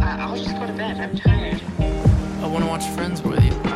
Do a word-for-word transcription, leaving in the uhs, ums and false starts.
Uh, I'll just go to bed. I'm tired. I want to watch Friends with you.